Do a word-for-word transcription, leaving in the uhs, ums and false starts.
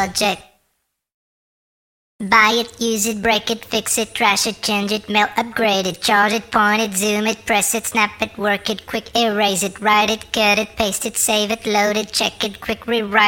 project. Buy it, use it, break it, fix it, trash it, change it, mail, upgrade it, charge it, point it, zoom it, press it, snap it, work it, quick erase it, write it, cut it, paste it, save it, load it, check it, quick rewrite